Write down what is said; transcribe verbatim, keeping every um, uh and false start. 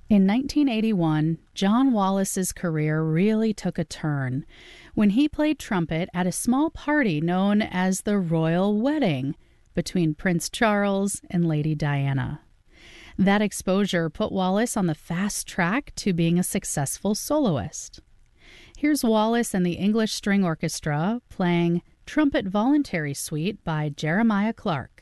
In nineteen eighty-one, John Wallace's career really took a turn when he played trumpet at a small party known as the Royal Wedding between Prince Charles and Lady Diana. That exposure put Wallace on the fast track to being a successful soloist. Here's Wallace and the English String Orchestra playing Trumpet Voluntary Suite by Jeremiah Clark.